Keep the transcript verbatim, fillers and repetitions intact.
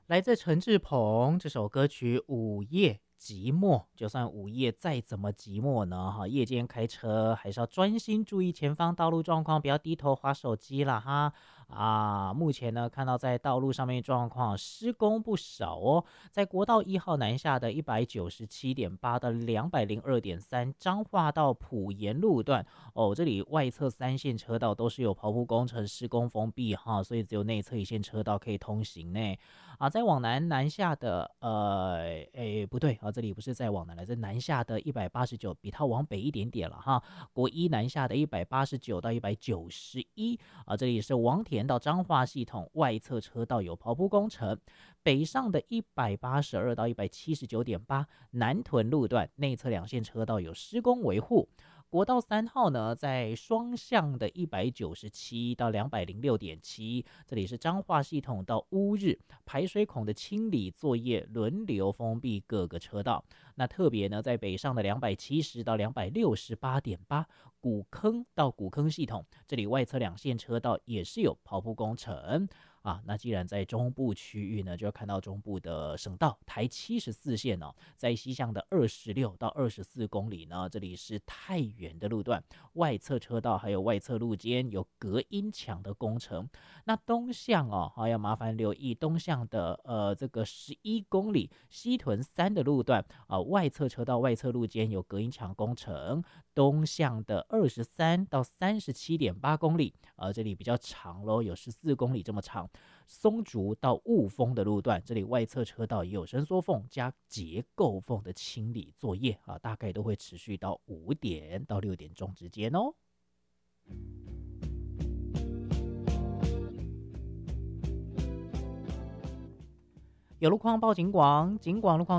来自陈志朋这首歌曲《午夜寂寞》，就算午夜再怎么寂寞呢，哈，夜间开车还是要专心注意前方道路状况，不要低头滑手机了哈。啊，目前呢看到在道路上面状况施工不少哦，在国道一号南下的一百九十七点八到两百零二点三彰化到埔盐路段哦，这里外侧三线车道都是有刨铺工程施工封闭哈，所以只有内侧一线车道可以通行呢。啊，在往南南下的，呃，诶，不对啊，这里不是在往南了，这南下的一百八十九，比它往北一点点了哈。国一南下的一百八十九到一百九十一，啊，这里是王田到彰化系统外侧车道有刨铺工程，北上的一百八十二到一百七十九点八，南屯路段内侧两线车道有施工维护。国道三号呢，在双向的一百九十七到两百零六点七，这里是彰化系统到乌日排水孔的清理作业轮流封闭各个车道。那特别呢，在北上的两百七十到两百六十八点八，古坑到古坑系统，这里外侧两线车道也是有刨铺工程。啊，那既然在中部区域呢，就要看到中部的省道台七十四线哦，在西向的二十六到二十四公里呢，这里是太原的路段，外侧车道还有外侧路肩有隔音墙的工程。那东向哦，还要麻烦留意东向的呃这个十一公里西屯三的路段啊、呃，外侧车道外侧路肩有隔音墙工程。东向的二十三到三十七点八公里，呃，这里比较长咯，有十四公里这么长。松竹到雾峰的路段，这里外侧车道也有伸缩缝加结构缝的清理作业啊，大概都会持续到五点到六点钟之间哦。有路况报警广，警广路况。